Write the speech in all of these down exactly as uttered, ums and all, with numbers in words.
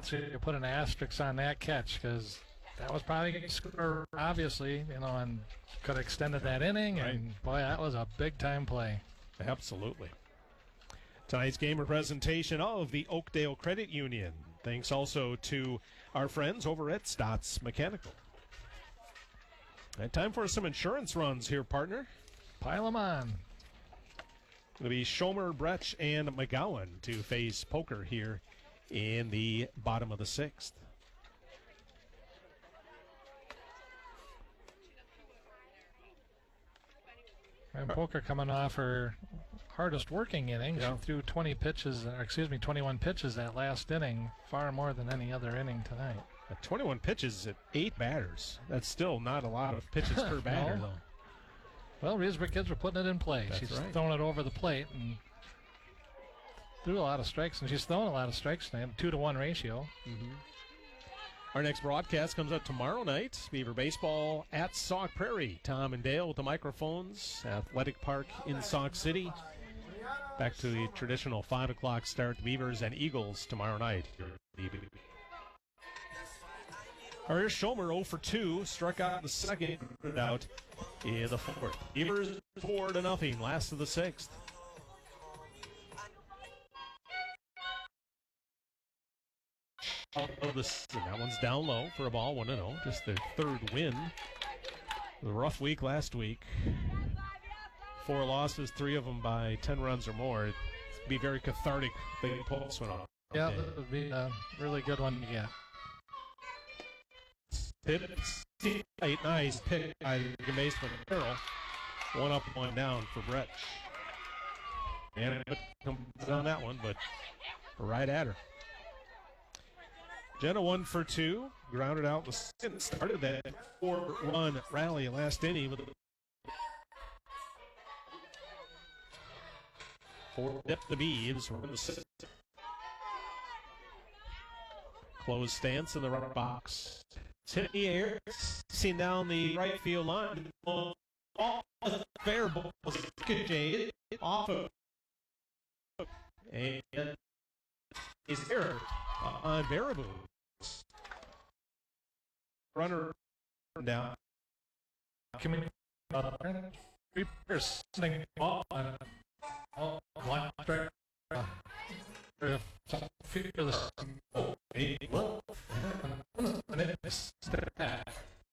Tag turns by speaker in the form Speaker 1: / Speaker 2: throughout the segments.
Speaker 1: So you put an asterisk on that catch because that was probably going to score, obviously, you know, and could have extended that inning.
Speaker 2: Right.
Speaker 1: And, boy, that was a big-time play.
Speaker 2: Absolutely. Tonight's game of presentation of the Oakdale Credit Union. Thanks also to our friends over at Stotts Mechanical. And time for some insurance runs here, partner.
Speaker 1: Pile them on.
Speaker 2: Going to be Schomer, Bretsch, and McGowan to face Poker here in the bottom of the sixth.
Speaker 1: And Poker coming off her hardest working inning.
Speaker 2: Yeah.
Speaker 1: She threw twenty pitches, or excuse me, twenty-one pitches that last inning, far more than any other inning tonight.
Speaker 2: At twenty-one pitches at eight batters. That's still not a lot of pitches per batter,
Speaker 1: No.
Speaker 2: though.
Speaker 1: Well, Riesberg kids were putting it in play.
Speaker 2: That's
Speaker 1: She's
Speaker 2: right.
Speaker 1: throwing it over the plate and threw a lot of strikes, and she's throwing a lot of strikes tonight, two to one ratio.
Speaker 2: Our next broadcast comes up tomorrow night. Beaver baseball at Sauk Prairie. Tom and Dale with the microphones. Athletic Park in Sauk City. Back to the traditional five o'clock start. Beavers and Eagles tomorrow night. Our here's Schomer oh for two. Struck out in the second. Grounded out in the fourth. Beavers four to nothing. Last of the sixth. Of the, and that one's down low for a ball, one and oh. Just their third win. A rough week last week. Four losses, three of them by ten runs or more. It'd be very cathartic if they pull this one off.
Speaker 1: Yeah, that would be a really good one to get.
Speaker 2: Hit, eight, nice pick by the baseman Carroll. One up, one down for Brett. And it comes on that one, but right at her. Jenna one for two, grounded out the second, started that four-run rally last inning with a four dip the Beavs from the sixth. Closed stance in the right box. It's hit in the air, seen down the right field line. All fair ball was jaded off of, and is there uh, on Baraboo. Runner down.
Speaker 1: Coming up, three players sending ball on all line strike. Fearless. Oh, well, and then step back.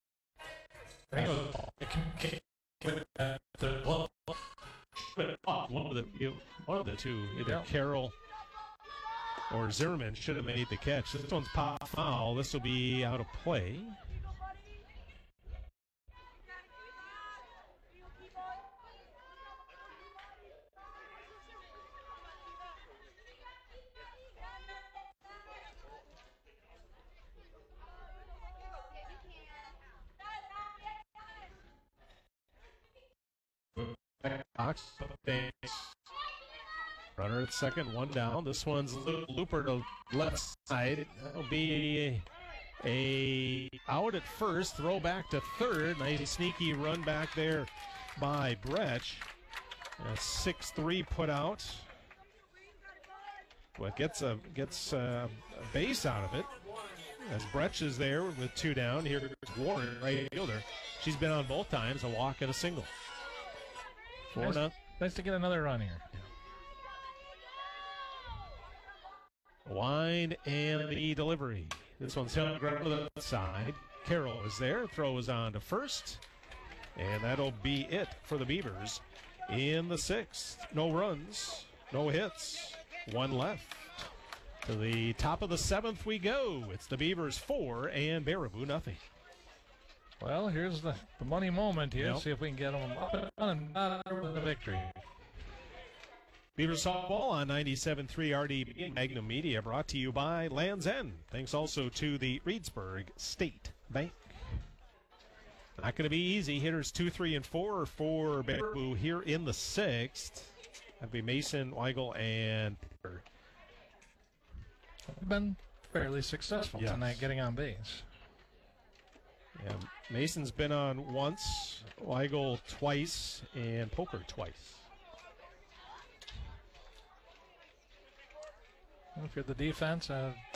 Speaker 1: It can kick with the ball.
Speaker 2: One of the one of the two, either Carroll or Zimmerman, should have made the catch. This one's pop foul. This will be out of play. Box. Runner at second, one down. This one's a little looper to left side. That'll be a, a out at first, throw back to third. Nice sneaky run back there by Bretsch. A six three put out. But gets a gets a, a base out of it. As Bretsch is there with two down. Here's Warren, right fielder. She's been on both times, a walk and a single. Four
Speaker 1: Nice,
Speaker 2: no.
Speaker 1: nice to get another run here.
Speaker 2: Wind and the delivery. This one's held ground to the side. Carroll is there. Throw is on to first. And that'll be it for the Beavers in the sixth. No runs, no hits, one left. To the top of the seventh we go. It's the Beavers four and Baraboo nothing.
Speaker 1: Well, here's the, the money moment here.
Speaker 2: Yep.
Speaker 1: See if we can get them up and down with the victory.
Speaker 2: Beavers softball on ninety-seven point three R D B and Magnum Media, brought to you by Land's End. Thanks also to the Reedsburg State Bank. Not going to be easy. Hitters two, three, and four for Baraboo here in the sixth. That'd be Mason, Weigel, and Peter.
Speaker 1: We've been fairly successful
Speaker 2: Yes.
Speaker 1: tonight getting on base.
Speaker 2: Yeah, Mason's been on once, Weigel twice, and Poker twice.
Speaker 1: If you're the defense, uh,